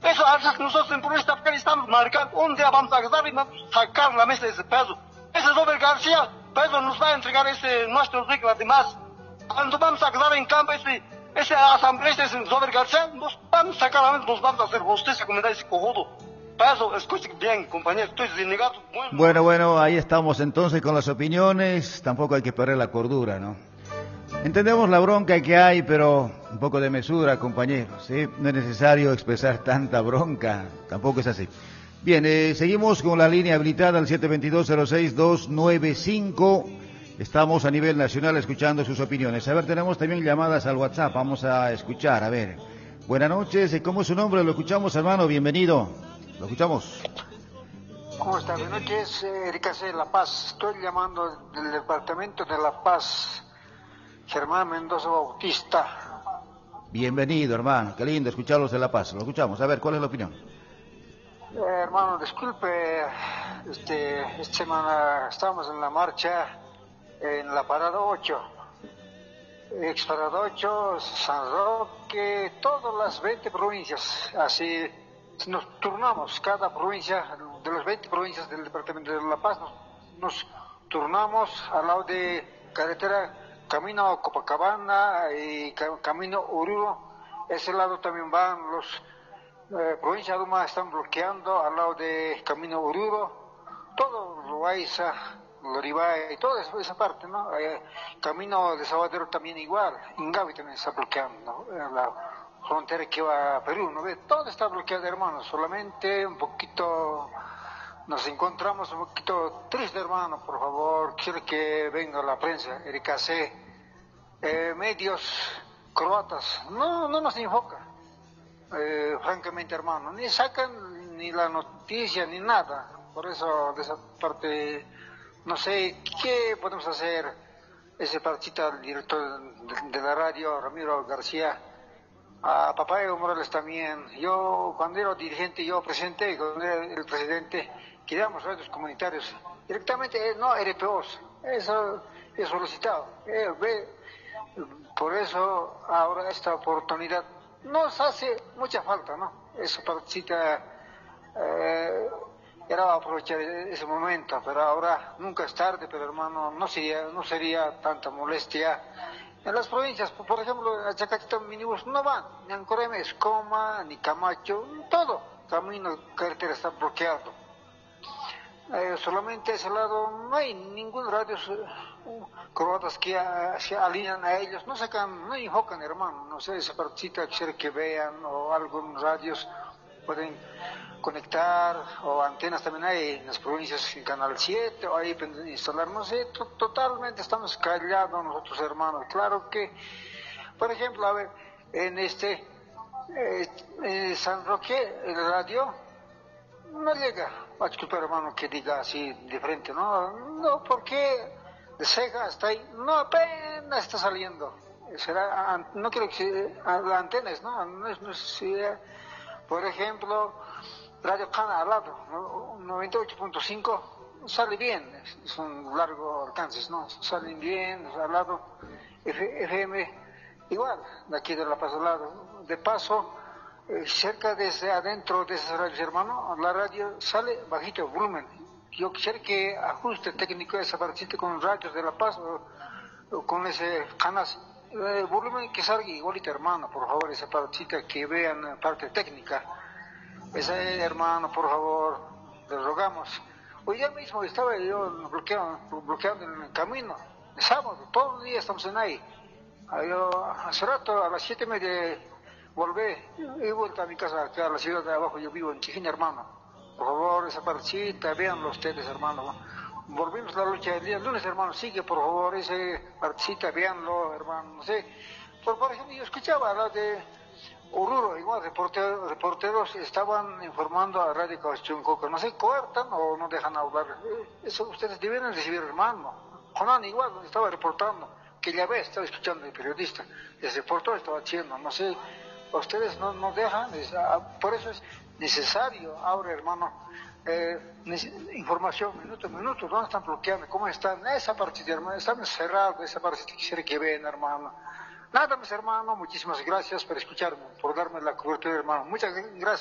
Eso a veces nosotros en Purista estamos marcando, un día vamos a agarrar y vamos a sacar la mesa de ese peso. Ese Robert García, peso nos va a entregar nuestros reglas de más. Cuando vamos a agarrar en campo ese asambleísta, ese Robert García, nos vamos a sacar la mesa, nos vamos a hacer justicia como da ese cojudo. Peso, escuchen bien, compañero, estoy denegado. Bueno, ahí estamos entonces con las opiniones, tampoco hay que perder la cordura, ¿no? Entendemos la bronca que hay, pero un poco de mesura, compañeros, ¿sí? No es necesario expresar tanta bronca, tampoco es así. Bien, seguimos con la línea habilitada al 722-06-295. Estamos a nivel nacional escuchando sus opiniones. A ver, tenemos también llamadas al WhatsApp, vamos a escuchar, a ver. Buenas noches, ¿cómo es su nombre? Lo escuchamos, hermano, bienvenido. Lo escuchamos. ¿Cómo está? Buenas noches, Erika C. La Paz. Estoy llamando del departamento de La Paz. Germán Mendoza Bautista. Bienvenido, hermano. Qué lindo escucharlos de La Paz. Lo escuchamos. A ver, ¿cuál es la opinión? Hermano, disculpe, esta semana estamos en la marcha en la parada 8. Ex parada 8, San Roque, todas las 20 provincias. Así nos turnamos, cada provincia, de las 20 provincias del departamento de La Paz, nos turnamos al lado de carretera Camino Copacabana y Camino Oruro. Ese lado también van los provincias de Luma, están bloqueando al lado de Camino Oruro, todo Loaiza, Loribay, toda esa parte, ¿no? Camino de Sabadero también igual, Ingavi también está bloqueando, ¿no? La frontera que va a Perú, ¿no? Todo está bloqueado, hermano, solamente un poquito nos encontramos un poquito tristes, hermano, por favor, quiero que venga la prensa, Erika C. Medios croatas, no nos enfoca, francamente, hermano, ni sacan ni la noticia ni nada, por eso de esa parte no sé qué podemos hacer. Ese partita al director de la radio, Ramiro García, a papá Evo Morales también. Yo cuando era dirigente, yo presenté, cuando era el presidente, queríamos radios comunitarios directamente, no RPOs, eso he solicitado. Por eso ahora esta oportunidad nos hace mucha falta, ¿no? Esa partita era aprovechar ese momento, pero ahora nunca es tarde, pero hermano, no sería tanta molestia. En las provincias, por ejemplo, a Chacachita minibús no van, ni Ancoreme, Escoma, ni Camacho, todo camino, carretera está bloqueado. Solamente a ese lado no hay ningún radio croatas que se alinean a ellos, no sacan, no enfocan, hermano, no sé, esa partita quisiera que vean, o algunos radios pueden conectar, o antenas también hay en las provincias, en Canal 7, o ahí pueden instalar, no sé, totalmente estamos callados nosotros, hermanos. Claro que, por ejemplo, a ver, en San Roque, el radio no llega, disculpa, hermano, que diga así de frente, no, porque de ceja hasta ahí, no, apenas está saliendo. No quiero que la antena no es, por ejemplo, Radio Cana al lado, 98.5, sale bien, son largos alcances, salen bien, al lado, FM, igual, de aquí de La Paz al lado. De paso, cerca desde adentro de esas radios, hermano, la radio sale bajito volumen. Yo quisiera que ajuste técnico esa partita con radios de La Paz o con ese canas, volumen que salga igualito, hermano, por favor, esa partita que vean parte técnica. Ese hermano, por favor, le rogamos. Hoy día mismo estaba yo bloqueando en el camino, el sábado, todo el día estamos en ahí. Yo hace rato, a las 7:30, volví, he vuelto a mi casa, acá a la ciudad de abajo, yo vivo en Chijín, hermano. Por favor, esa partecita, véanlo ustedes, hermano. Volvimos a la lucha del día lunes, hermano, sigue, por favor, esa partecita, véanlo, hermano, no sé. Por ejemplo, yo escuchaba la de Oruro, igual, reporteros estaban informando a Radio Coachuncoco, no sé, cortan o no dejan hablar. Eso ustedes deben recibir, hermano. Jonan igual estaba reportando, que ya ve, estaba escuchando el periodista, el reportero estaba haciendo, no sé, ustedes no dejan, por eso es necesario ahora, hermano, información minuto a minuto, ¿dónde están bloqueando? ¿Cómo están? Esa partida, hermano, están encerrados, esa partida quisiera que vean, hermano. Nada más, hermano, muchísimas gracias por escucharme, por darme la cobertura, hermano. Muchas gracias.